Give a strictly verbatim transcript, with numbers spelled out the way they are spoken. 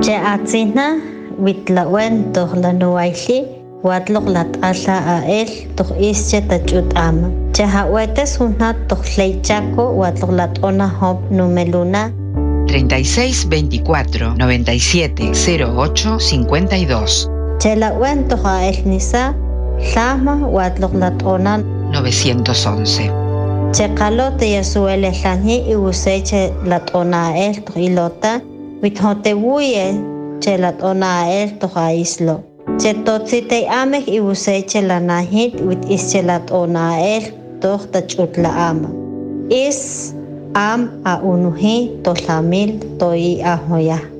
Che atzina witlawen toh lanuaili watlok lat'ala a el toh ische tachut'ama. Che hawetes hunat toh leichaco watlok lat'ona hop numeluna treinta y seis veinticuatro noventa y siete cero ocho cincuenta y dos. Che lawen toh a el nisa llama watlok lat'ona novecientos once. Che kalote yasuele llani y useche lat'ona el toh ilota withotebuye che lat'ona el toh a islo. Che totzite amek y useche lanahit wit ische lat'ona el toh tachutla ama. Is am a unuhi to lamil to i ahoya.